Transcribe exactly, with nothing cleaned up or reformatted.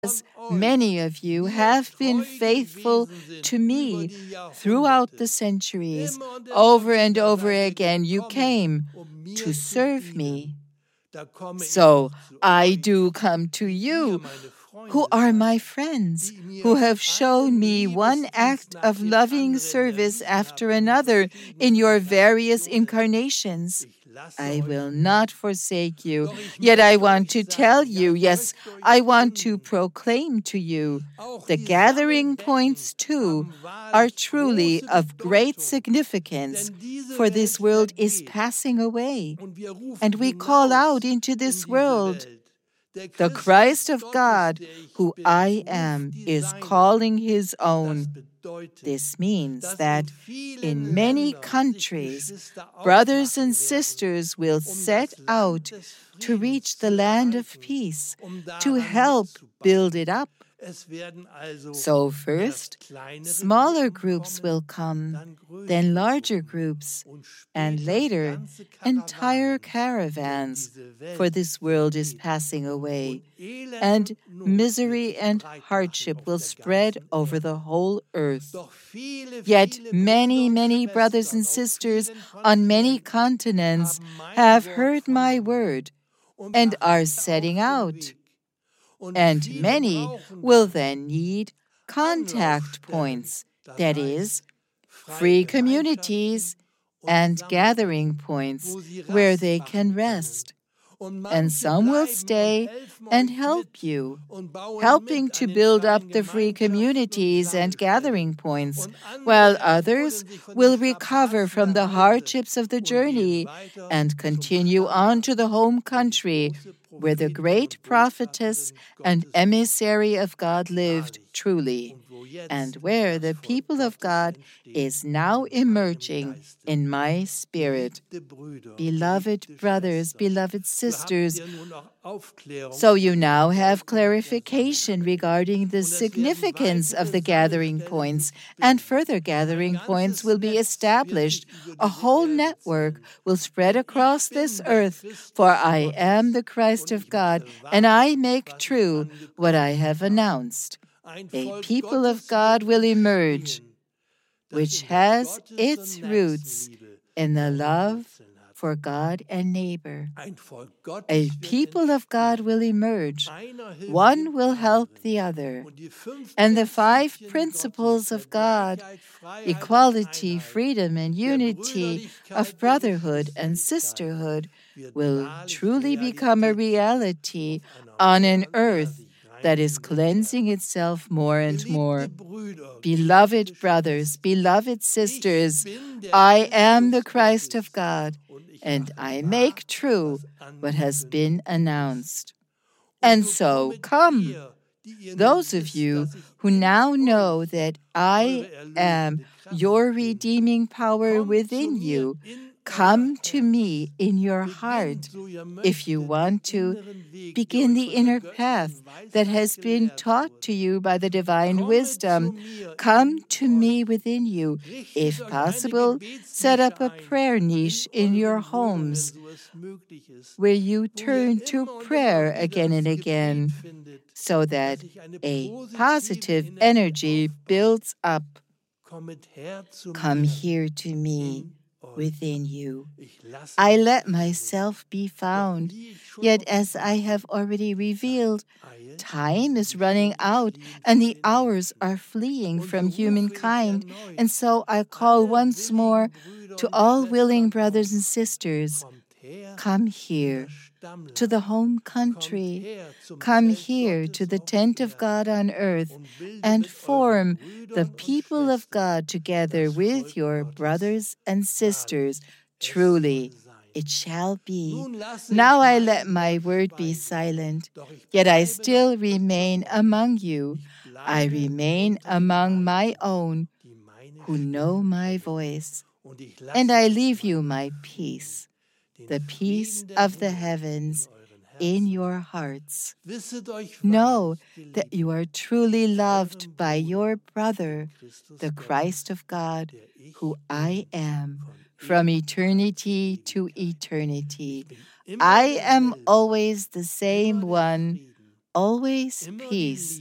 Many of you have been faithful to me throughout the centuries. Over and over again, you came to serve me. So I do come to you, who are my friends, who have shown me one act of loving service after another in your various incarnations. I will not forsake you, yet I want to tell you, yes, I want to proclaim to you, the gathering points too are truly of great significance, for this world is passing away, and we call out into this world, the Christ of God, who I am, is calling his own. This means that in many countries, brothers and sisters will set out to reach the land of peace, to help build it up. So first, smaller groups will come, then larger groups, and later, entire caravans, for this world is passing away, and misery and hardship will spread over the whole earth. Yet many, many brothers and sisters on many continents have heard my word and are setting out. And many will then need contact points, that is, free communities and gathering points where they can rest. And some will stay and help you, helping to build up the free communities and gathering points, while others will recover from the hardships of the journey and continue on to the home country, where the great prophetess and emissary of God lived truly, and where the people of God is now emerging in my spirit. Beloved brothers, beloved sisters, so you now have clarification regarding the significance of the gathering points, and further gathering points will be established. A whole network will spread across this earth, for I am the Christ of God, and I make true what I have announced. A people of God will emerge, which has its roots in the love for God and neighbor. A people of God will emerge. One will help the other. And the five principles of God, equality, freedom, and unity, of brotherhood and sisterhood, will truly become a reality on an earth that is cleansing itself more and more. Beloved brothers, beloved sisters, I am the Christ of God, and I make true what has been announced. And so, come, those of you who now know that I am your redeeming power within you, come to me in your heart. If you want to, begin the inner path that has been taught to you by the divine wisdom. Come to me within you. If possible, set up a prayer niche in your homes where you turn to prayer again and again, so that a positive energy builds up. Come here to me within you. I let myself be found, yet as I have already revealed, time is running out and the hours are fleeing from humankind, and so I call once more to all willing brothers and sisters, come here to the home country, come here to the tent of God on earth, and form the people of God together with your brothers and sisters. Truly, it shall be. Now I let my word be silent, yet I still remain among you. I remain among my own who know my voice, and I leave you my peace, the peace of the heavens in your hearts. Know that you are truly loved by your brother, the Christ of God, who I am, from eternity to eternity. I am always the same one always peace.